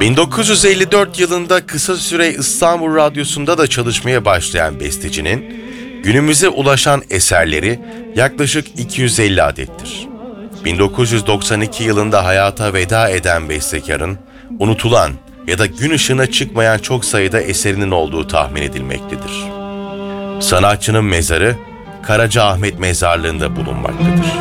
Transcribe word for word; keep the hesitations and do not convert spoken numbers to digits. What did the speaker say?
bin dokuz yüz elli dört yılında kısa süre İstanbul Radyosu'nda da çalışmaya başlayan bestecinin günümüze ulaşan eserleri yaklaşık iki yüz elli adettir. bin dokuz yüz doksan iki yılında hayata veda eden bestekarın unutulan ya da gün ışığına çıkmayan çok sayıda eserinin olduğu tahmin edilmektedir. Sanatçının mezarı Karacaahmet Mezarlığı'nda bulunmaktadır.